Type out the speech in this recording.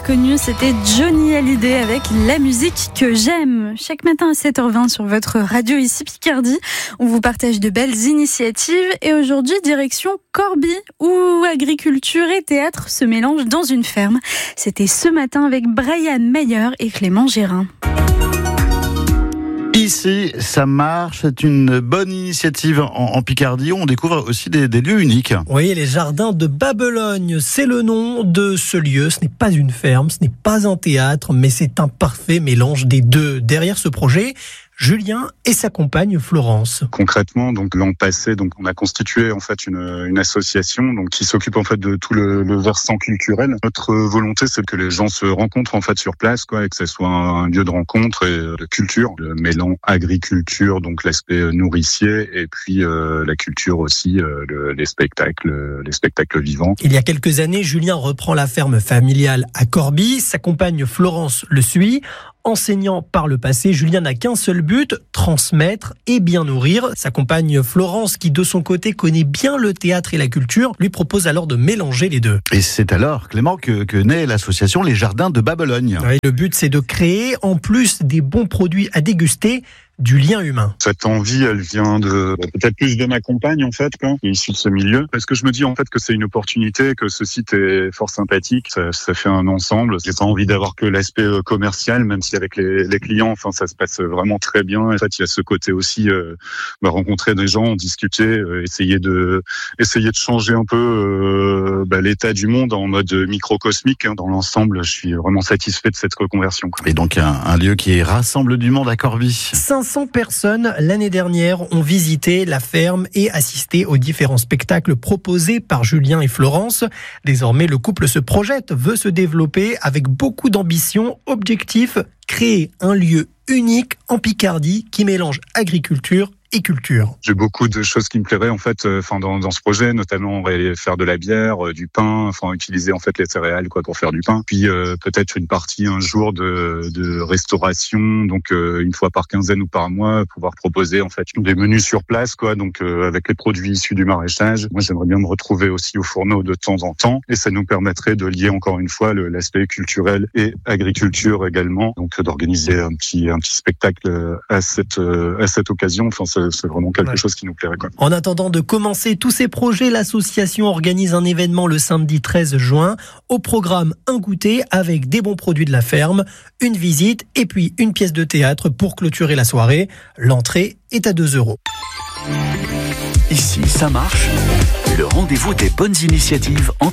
connu, c'était Johnny Hallyday avec La musique que j'aime. Chaque matin à 7h20 sur votre radio ici Picardie, on vous partage de belles initiatives et aujourd'hui direction Corbie où agriculture et théâtre se mélangent dans une ferme. C'était ce matin avec Brian Meyer et Clément Gérin. Ici, ça marche, c'est une bonne initiative en Picardie. On découvre aussi des lieux uniques. Oui, les jardins de Babologne, c'est le nom de ce lieu. Ce n'est pas une ferme, ce n'est pas un théâtre, mais c'est un parfait mélange des deux. Derrière ce projet, Julien et sa compagne Florence. Concrètement, donc l'an passé, donc on a constitué en fait une association donc qui s'occupe en fait de tout le versant culturel. Notre volonté, c'est que les gens se rencontrent en fait sur place, quoi, et que ce soit un lieu de rencontre et de culture, le mêlant agriculture, donc l'aspect nourricier, et puis la culture aussi, les spectacles vivants. Il y a quelques années, Julien reprend la ferme familiale à Corbie. Sa compagne Florence le suit. Enseignant par le passé, Julien n'a qu'un seul but, transmettre et bien nourrir. Sa compagne Florence, qui de son côté connaît bien le théâtre et la culture, lui propose alors de mélanger les deux. Et c'est alors, Clément, que naît l'association Les Jardins de Babologne. Oui, le but, c'est de créer, en plus des bons produits à déguster, du lien humain. Cette envie, elle vient de peut-être plus de ma compagne en fait, qui est issue de ce milieu, parce que je me dis en fait que c'est une opportunité, que ce site est fort sympathique, ça fait un ensemble. J'ai pas envie d'avoir que l'aspect commercial, même si avec les clients, enfin ça se passe vraiment très bien. En fait, il y a ce côté aussi rencontrer des gens, discuter, essayer de changer un peu l'état du monde en mode microcosmique. Dans l'ensemble, je suis vraiment satisfait de cette reconversion. Et donc un lieu qui rassemble du monde à Corbie. 500 personnes l'année dernière ont visité la ferme et assisté aux différents spectacles proposés par Julien et Florence. Désormais, le couple se projette, veut se développer avec beaucoup d'ambition. Objectif, créer un lieu unique en Picardie qui mélange agriculture et culture. J'ai beaucoup de choses qui me plairaient en fait, dans ce projet, notamment faire de la bière, du pain, utiliser en fait les céréales pour faire du pain. Puis peut-être une partie un jour de restauration, donc une fois par quinzaine ou par mois, pouvoir proposer en fait des menus sur place, donc avec les produits issus du maraîchage. Moi, j'aimerais bien me retrouver aussi au fourneau de temps en temps, et ça nous permettrait de lier encore une fois l'aspect culturel et agriculture également, donc d'organiser un petit spectacle à cette occasion. C'est vraiment quelque chose qui nous plairait. En attendant de commencer tous ces projets, l'association organise un événement le samedi 13 juin. Au programme, un goûter avec des bons produits de la ferme, une visite et puis une pièce de théâtre pour clôturer la soirée. L'entrée est à 2 €. Ici, ça marche. Le rendez-vous des bonnes initiatives en